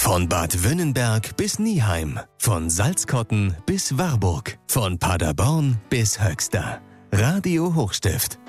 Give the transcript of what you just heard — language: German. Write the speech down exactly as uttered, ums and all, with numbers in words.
Von Bad Wünnenberg bis Nieheim, von Salzkotten bis Warburg, von Paderborn bis Höxter. Radio Hochstift.